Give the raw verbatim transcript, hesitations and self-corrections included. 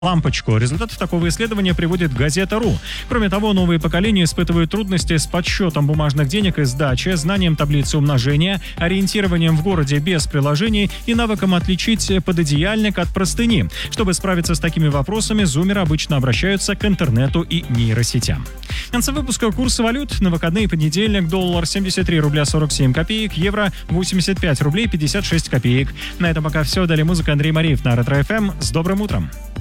лампочку. Результаты такого исследования приводит газета.ру. Кроме того, новые поколения испытывают трудности с подсчетом бумажных денег и сдачи, знанием таблицы умножения, ориентированием в городе без приложений и навыком отличить пододеяльник от простыни. Чтобы справиться с такими вопросами, зумеры обычно обращаются к интернету и нейросетям. В конце выпуска курсы валют. На выходные понедельник: доллар семьдесят три рубля сорок семь копеек, евро восемьдесят пять рублей пятьдесят шесть копеек. На этом пока все. Далее музыка. Андрей Мариев на Ретро эф эм. С добрым утром!